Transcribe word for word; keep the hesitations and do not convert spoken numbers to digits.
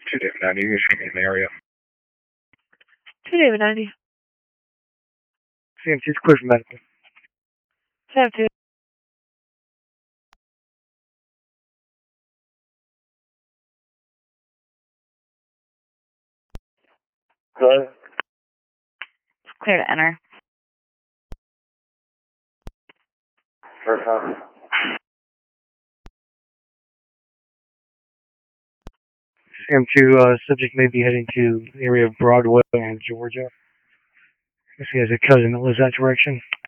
two David ninety, you should be in the area. two David ninety. C M two's clear for medical. seven two. Hello? It's clear to enter. First time. C M two, uh, subject may be heading to the area of Broadway in Georgia. I guess he has a cousin that lives that direction.